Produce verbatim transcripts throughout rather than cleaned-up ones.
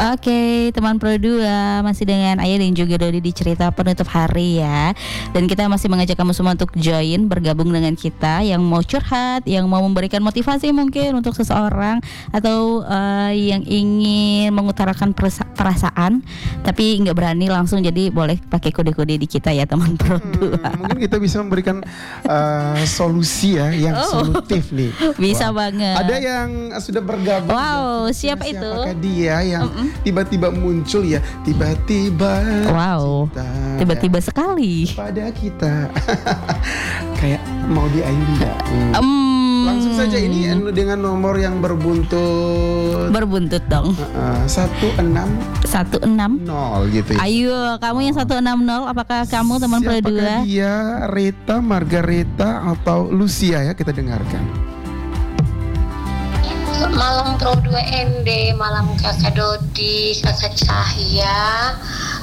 Oke, teman Pro dua masih dengan Ayah dan juga Dodi di cerita penutup hari ya. Dan kita masih mengajak kamu semua untuk join, bergabung dengan kita yang mau curhat, yang mau memberikan motivasi mungkin untuk seseorang, atau uh, yang ingin mengutarakan perasa- perasaan tapi nggak berani langsung, jadi boleh pakai kode-kode di kita ya teman Pro dua. Hmm, mungkin kita bisa memberikan uh, solusi ya yang Oh, solutif nih. bisa Wah. banget. Ada yang sudah bergabung. Wow, ya, siapa itu? Siapakah dia yang Mm-mm. tiba-tiba muncul ya, tiba-tiba Wow, cinta tiba-tiba sekali. pada kita. Kayak mau diayu ya. Hmm. Um, Langsung saja ini dengan nomor yang berbuntut berbuntut dong. uh, satu enam satu enam nol gitu ya. Ayo, kamu yang satu enam nol, apakah kamu teman Pro Siapakah dua? dia? Rita, Margareta atau Lucia ya, kita dengarkan. Malam Pro dua N D, malam Kakak Dodi, Kakak Cahya,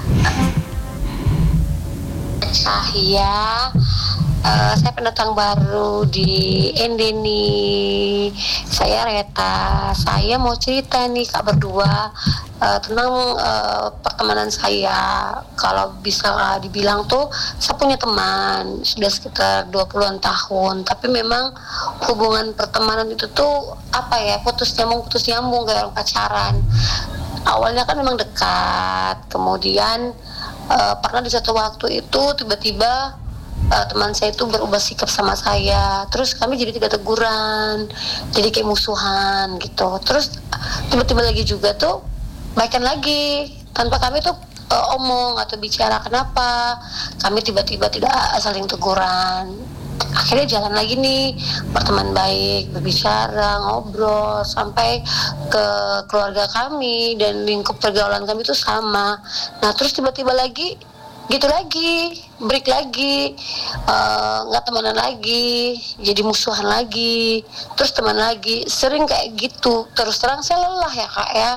Cahya. Uh, saya pendatang baru di N D nih. Saya Reta. Saya mau cerita nih Kak berdua uh, tentang uh, pertemanan saya. Kalau bisa dibilang tuh saya punya teman sudah sekitar dua puluhan tahun, tapi memang hubungan pertemanan itu tuh apa ya, putus nyambung putus nyambung kayak orang pacaran. Awalnya kan memang dekat, kemudian uh, pernah di satu waktu itu tiba-tiba Uh, teman saya itu berubah sikap sama saya, terus kami jadi tidak teguran, jadi kayak musuhan gitu. Terus tiba-tiba lagi juga tuh baikan lagi tanpa kami tuh uh, omong atau bicara kenapa kami tiba-tiba tidak saling teguran. Akhirnya jalan lagi nih, berteman baik, berbicara, ngobrol sampai ke keluarga kami dan lingkup pergaulan kami itu sama. Nah terus tiba-tiba lagi gitu lagi, break lagi, nggak uh, temenan lagi, jadi musuhan lagi, terus teman lagi, sering kayak gitu. Terus terang saya lelah ya kak ya.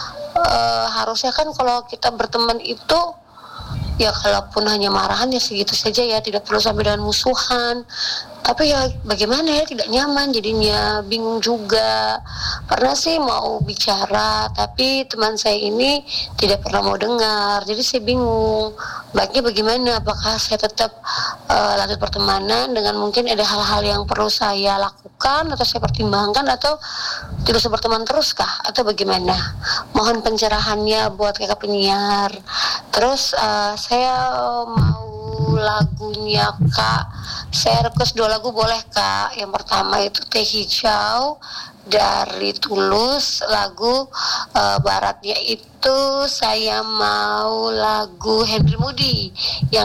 Uh, harusnya kan kalau kita berteman itu ya kalaupun hanya marahan ya segitu saja ya, tidak perlu sampai dengan musuhan. Tapi ya bagaimana ya, tidak nyaman jadinya, bingung juga. Pernah sih mau bicara, tapi teman saya ini tidak pernah mau dengar. Jadi saya bingung, baiknya bagaimana? Apakah saya tetap uh, lanjut pertemanan dengan mungkin ada hal-hal yang perlu saya lakukan atau saya pertimbangkan, atau tidak usah berteman terus kah? Atau bagaimana? Mohon pencerahannya buat kakak penyiar. Terus uh, saya mau lagunya kak, saya request dua lagu boleh kak. Yang pertama itu Teh Hijau dari Tulus, lagu uh, baratnya itu saya mau lagu Henry Moody yang